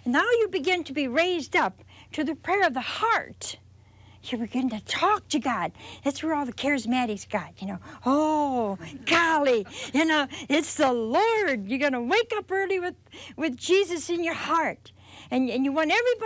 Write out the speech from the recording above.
And now you begin to be raised up to the prayer of the heart. You begin to talk to God. That's where all the charismatics got, Oh, golly, it's the Lord. You're going to wake up early with Jesus in your heart. And you want everybody